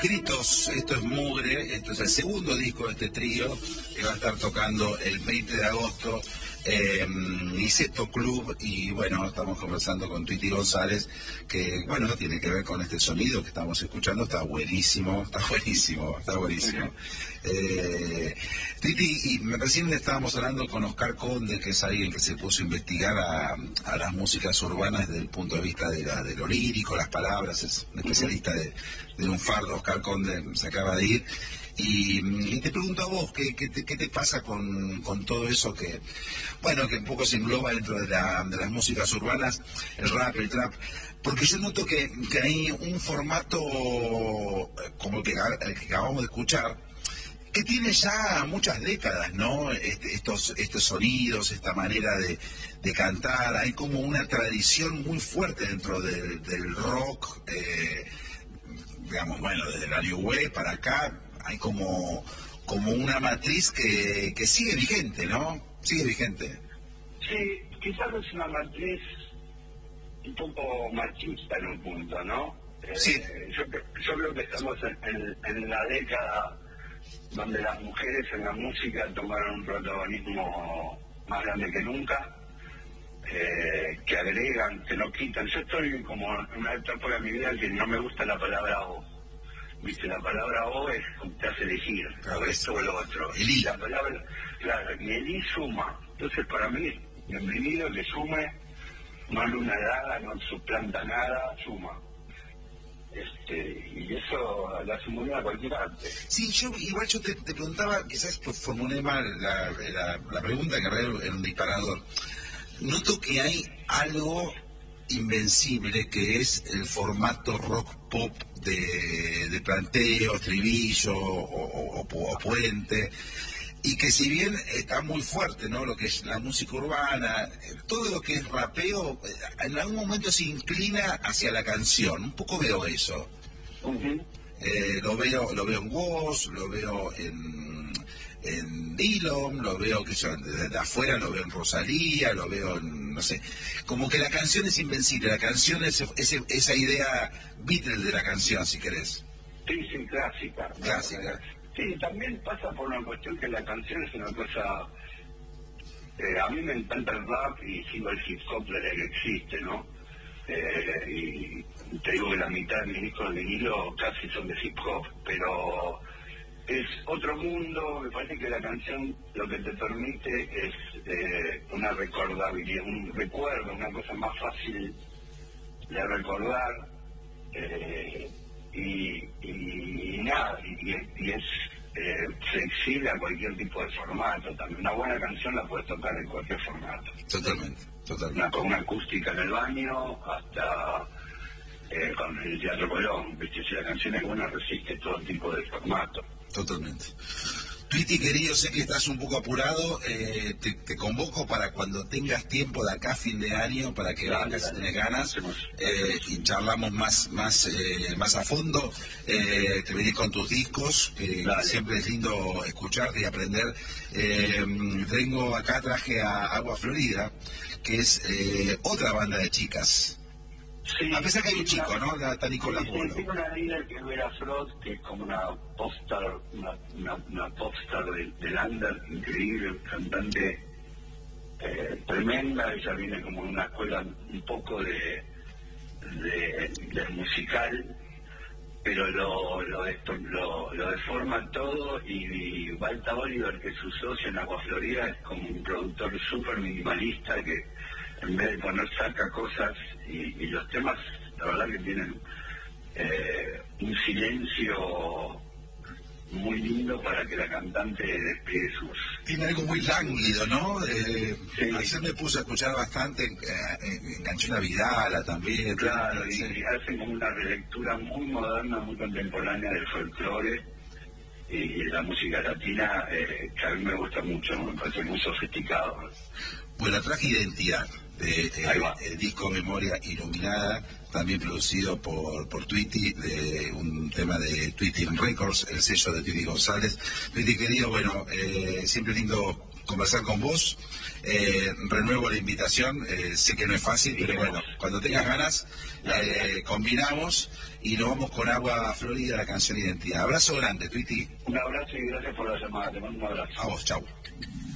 Escritos, esto es Mugre, esto es el segundo disco de este trío que va a estar tocando el 20 de agosto en Niceto Club. Y bueno, estamos conversando con Twitty González, que bueno, tiene que ver con este sonido que estamos escuchando. Está buenísimo, está buenísimo, está buenísimo. Twitty, y recién estábamos hablando con Oscar Conde, que es alguien que se puso a investigar a las músicas urbanas desde el punto de vista de lo lírico, las palabras. Es un especialista de Lunfardo. Oscar Conde se acaba de ir. Y te pregunto a vos, ¿qué te pasa con todo eso que, bueno, que un poco se engloba dentro de las músicas urbanas, el rap, el trap? Porque yo noto que hay un formato como el que acabamos de escuchar, que tiene ya muchas décadas, ¿no? Estos sonidos, esta manera de cantar. Hay como una tradición muy fuerte dentro del rock, digamos, bueno, desde la New Wave para acá, hay como una matriz que sigue vigente, ¿no? Sigue vigente. Sí, quizás es una matriz un poco machista en un punto, ¿no? Sí. Yo creo que estamos en la década donde las mujeres en la música tomaron un protagonismo más grande que nunca, que agregan, que no quitan. Yo estoy como en una etapa de mi vida que no me gusta la palabra o. Viste, la palabra o es como te hace elegir, claro, o esto o lo otro. El la palabra, claro, y el I suma. Entonces para mí, bienvenido, que sume, no anula nada, no suplanta nada, suma. Y eso la sumó a cualquier arte. Sí, igual yo te preguntaba, quizás formulé mal la pregunta, que era un disparador. Noto que hay algo invencible que es el formato rock pop de planteo, estribillo o puente, y que si bien está muy fuerte, ¿no?, lo que es la música urbana, todo lo que es rapeo, en algún momento se inclina hacia la canción. Un poco veo eso. Uh-huh. Lo veo en Woz, lo veo en Dillom, lo veo que yo desde afuera, lo veo en Rosalía, lo veo en, no sé, como que la canción es invencible, la canción es esa idea Beatles de la canción, si querés. Sí, clásica. Sí, también pasa por una cuestión que la canción es una cosa. A mí me encanta el rap y sigo el hip hop desde que existe, ¿no? Y te digo que la mitad de mis discos de vinilo casi son de hip hop, pero es otro mundo. Me parece que la canción lo que te permite es una recordabilidad, un recuerdo, una cosa más fácil de recordar, y nada, y es flexible a cualquier tipo de formato. También una buena canción la puedes tocar en cualquier formato. Totalmente. Con una acústica en el baño hasta con el Teatro Colón, ¿viste? Si la canción es buena, resiste todo tipo de formato. Totalmente. Twitty, querido, sé que estás un poco apurado, te convoco para cuando tengas tiempo de acá a fin de año, para que vengas si tenés ganas, y charlamos más a fondo. Te venís con tus discos, que siempre es lindo escucharte y aprender. Traje a Agua Florida, que es otra banda de chicas. Sí, a pesar que hay un chico, ¿no? Está Nicolás Bolo. Tiene una líder que es Vera Frost, que es como una popstar, una popstar del under, increíble, cantante tremenda. Ella viene como de una escuela un poco de musical, pero lo deforma todo. Y Balta Oliver, que es su socio en Agua Florida, es como un productor súper minimalista que en vez de poner saca cosas y los temas, la verdad que tienen un silencio muy lindo para que la cante despliegue sus... Tiene algo muy lánguido, ¿no? Sí. Ayer me puse a escuchar bastante, enganché una Vidala también. Claro, y hacen como una relectura muy moderna, muy contemporánea del folclore y la música latina, que a mí me gusta mucho, me parece muy sofisticado. Bueno, traje Identidad, el disco Memoria Iluminada, también producido por Twitty, de un tema de Twitty Records, el sello de Twitty González. Twitty, querido, bueno, siempre lindo conversar con vos. Renuevo la invitación, sé que no es fácil, pero bueno, cuando tengas ganas, combinamos y nos vamos con Agua Florida, la canción Identidad. Abrazo grande, Twitty. Un abrazo y gracias por la llamada. Te mando un abrazo. A vos, chau.